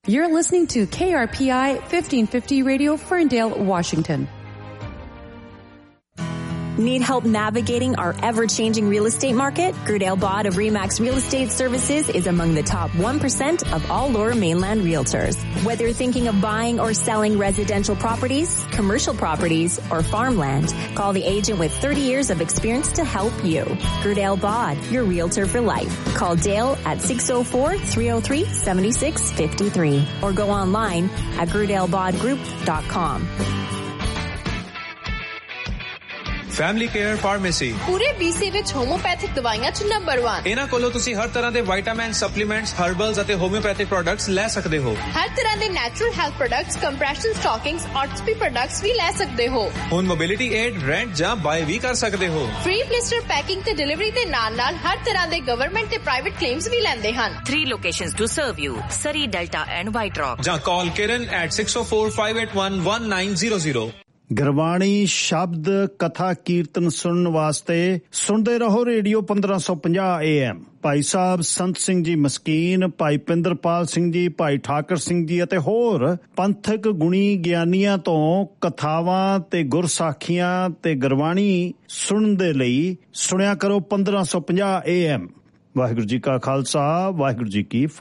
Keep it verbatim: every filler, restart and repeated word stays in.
You're listening to K R P I fifteen fifty Radio, Ferndale, Washington. Need help navigating our ever-changing real estate market? Gerdale Bod of Remax Real Estate Services is among the top one percent of all Lower Mainland realtors. Whether you're thinking of buying or selling residential properties, commercial properties, or farmland, call the agent with thirty years of experience to help you. Gerdale Bod, your realtor for life. Call Dale at six oh four, three oh three, seven six five three or go online at gerdale bod group dot com. Family care pharmacy ਪੂਰੇ BC ਵਿੱਚ homeopathic ਦਵਾਈਆਂ ਚ number ਇੱਕ। ਇਹਨਾਂ ਕੋਲੋਂ ਤੁਸੀਂ ਹਰ ਤਰ੍ਹਾਂ ਦੇ ਵਿਟਾਮਿਨ, ਸਪਲੀਮੈਂਟਸ, ਹਰਬਲਸ ਅਤੇ ਹੋਮਿਓਪੈਥਿਕ ਪ੍ਰੋਡਕਟਸ ਲੈ ਸਕਦੇ ਹੋ। ਹਰ ਤਰ੍ਹਾਂ ਦੇ natural health products, compression ਸਟਾਕਿੰਗਸ, ਆਰਥੋਪੀ products ਵੀ ਲੈ ਸਕਦੇ ਹੋ। ਹੁਣ ਮੋਬਿਲਿਟੀ ਏਡ, ਰੈਂਟ ਜਾਂ ਬਾਏ ਵੀ ਕਰ ਸਕਦੇ ਹੋ। ਫ੍ਰੀ ਬਲਿਸਟਰ ਪੈਕਿੰਗ ਤੇ ਡਿਲੀਵਰੀ ਦੇ ਨਾਲ ਨਾਲ ਹਰ ਤਰ੍ਹਾਂ ਦੇ ਗਵਰਨਮੈਂਟ ਤੇ ਪ੍ਰਾਈਵੇਟ ਕਲੇਮਸ ਵੀ ਲੈਂਦੇ ਹਨ। Three locations to serve you: Surrey, Delta and White Rock. ਜਾਂ ਕਾਲ ਕਿਰਨ at six oh four, five eight one, one nine zero zero। Gurbani ਸ਼ਬਦ ਕਥਾ ਕੀਰਤਨ ਸੁਣਨ ਵਾਸਤੇ ਸੁਣਦੇ ਰਹੋ ਰੇਡੀਓ ਪੰਦਰਾਂ ਸੌ ਪੰਜਾਹ ਏ ਐਮ। ਭਾਈ ਸਾਹਿਬ ਸੰਤ ਸਿੰਘ ਜੀ ਮਸਕੀਨ, ਭਾਈ ਪਿੰਦਰਪਾਲ ਸਿੰਘ ਜੀ, ਭਾਈ ਠਾਕਰ ਸਿੰਘ ਜੀ ਅਤੇ ਹੋਰ ਪੰਥਕ ਗੁਣੀ ਗਿਆਨੀਆਂ ਤੋਂ ਕਥਾਵਾਂ ਤੇ ਗੁਰਸਾਖੀਆਂ ਤੇ ਗੁਰਬਾਣੀ ਸੁਣਨ ਦੇ ਲਈ ਸੁਣਿਆ ਕਰੋ ਪੰਦਰਾਂ ਸੌ ਪੰਜਾਹ ਏ ਐਮ। ਵਾਹਿਗੁਰੂ ਜੀ ਕਾ ਖਾਲਸਾ, ਵਾਹਿਗੁਰੂ ਜੀ ਕੀ